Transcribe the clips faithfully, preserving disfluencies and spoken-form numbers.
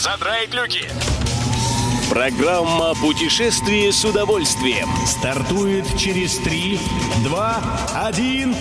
задраить люки. Программа «Путешествие с удовольствием» стартует через три, два, один.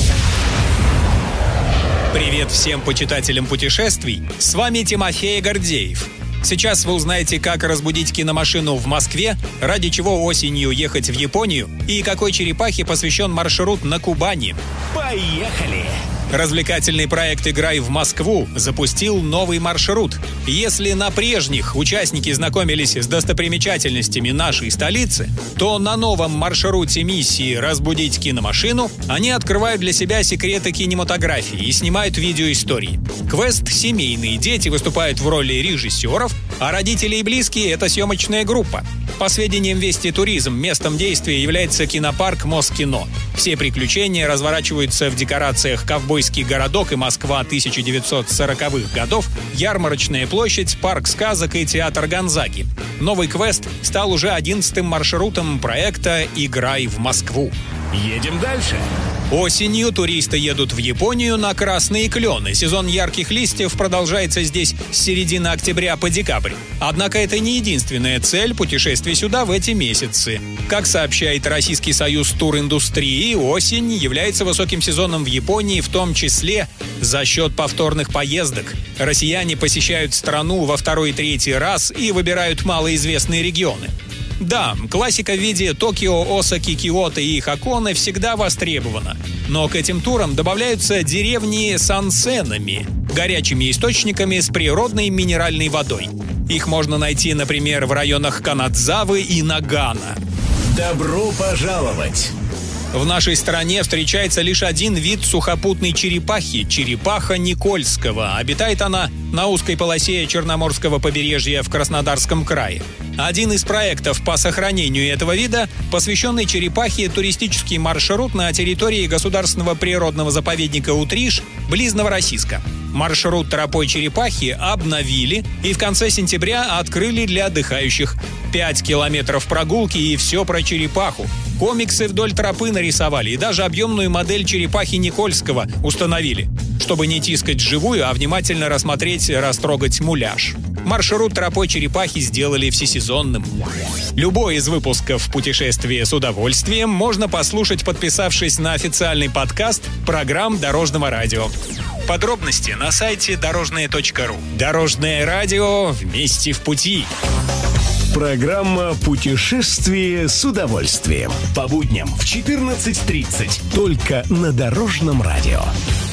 Привет всем почитателям путешествий. С вами Тимофей Гордеев. Сейчас вы узнаете, как разбудить киномашину в Москве, ради чего осенью ехать в Японию и какой черепахе посвящен маршрут на Кубани. Поехали! Развлекательный проект «Играй в Москву» запустил новый маршрут. Если на прежних участники знакомились с достопримечательностями нашей столицы, то на новом маршруте миссии «Разбудить киномашину» они открывают для себя секреты кинематографии и снимают видеоистории. Квест семейный, дети выступают в роли режиссеров, а родители и близкие — это съемочная группа. По сведениям Вести Туризм, местом действия является кинопарк Москино. Все приключения разворачиваются в декорациях «Ковбойский городок» и «Москва» тысяча девятьсот сороковых годов, ярмарочная площадь, парк сказок и театр Гонзаги. Новый квест стал уже одиннадцатым маршрутом проекта «Играй в Москву». Едем дальше. Осенью туристы едут в Японию на красные клены. Сезон ярких листьев продолжается здесь с середины октября по декабрь. Однако это не единственная цель путешествий сюда в эти месяцы. Как сообщает Российский союз туриндустрии, осень является высоким сезоном в Японии, в том числе за счет повторных поездок. Россияне посещают страну во второй и третий раз и выбирают малоизвестные регионы. Да, классика в виде Токио, Осаки, Киото и Хоконе всегда востребована. Но к этим турам добавляются деревни с ансенами, горячими источниками с природной минеральной водой. Их можно найти, например, в районах Канадзавы и Нагано. Добро пожаловать! В нашей стране встречается лишь один вид сухопутной черепахи – черепаха Никольского. Обитает она на узкой полосе Черноморского побережья в Краснодарском крае. Один из проектов по сохранению этого вида – посвященный черепахе туристический маршрут на территории государственного природного заповедника Утриш, близ Новороссийска. Маршрут тропой черепахи обновили и в конце сентября открыли для отдыхающих. Пять километров прогулки и все про черепаху. Комиксы вдоль тропы нарисовали и даже объемную модель черепахи Никольского установили, чтобы не тискать живую, а внимательно рассмотреть, растрогать муляж. Маршрут тропой черепахи сделали всесезонным. Любой из выпусков «Путешествие с удовольствием» можно послушать, подписавшись на официальный подкаст программ Дорожного радио. Подробности на сайте дорожное точка ру. Дорожное радио, вместе в пути. Программа «Путешествие с удовольствием». По будням в четырнадцать тридцать. Только на Дорожном радио.